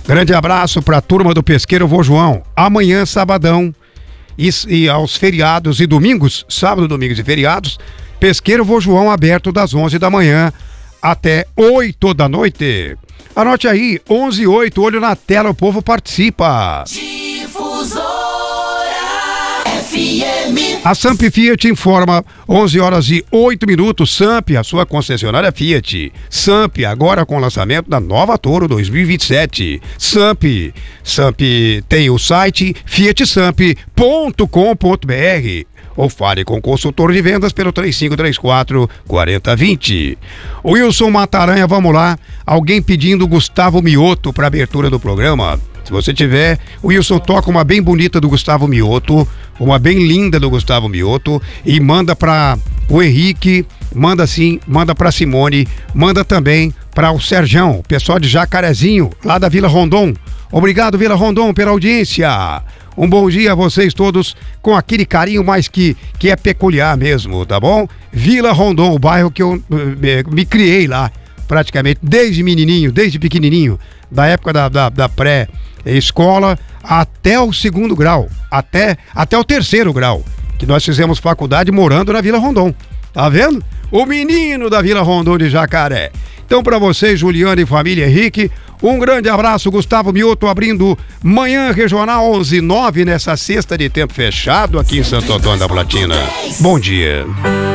Grande abraço para a turma do Pesqueiro Vô João. Amanhã, sabadão, e aos feriados e domingos, sábado, domingos e feriados, Pesqueiro Vô João aberto das 11 da manhã até 8 da noite. Anote aí, 11h08, olho na tela, o povo participa. Difusora FM. A Samp Fiat informa, 11h08, Samp, a sua concessionária Fiat. Samp, agora com o lançamento da nova Toro 2027. Samp tem o site fiatsamp.com.br ou fale com o consultor de vendas pelo 3534-4020. Wilson Mataranha, vamos lá. Alguém pedindo Gustavo Mioto para abertura do programa. Se você tiver, o Wilson toca uma bem bonita do Gustavo Mioto, uma bem linda do Gustavo Mioto, e manda para o Henrique, manda para Simone, manda também para o Serjão, pessoal de Jacarezinho, lá da Vila Rondon. Obrigado, Vila Rondon, pela audiência. Um bom dia a vocês todos, com aquele carinho mais que é peculiar mesmo, tá bom? Vila Rondon, o bairro que eu me criei lá, praticamente, desde menininho, desde pequenininho, da época da pré-escola até o segundo grau, até o terceiro grau, que nós fizemos faculdade morando na Vila Rondon, tá vendo? O menino da Vila Rondon de Jacaré. Então, para vocês, Juliana e família Henrique, um grande abraço. Gustavo Mioto abrindo Manhã Regional 11:09 nessa sexta de tempo fechado aqui em Santo Antônio da Platina. Bom dia.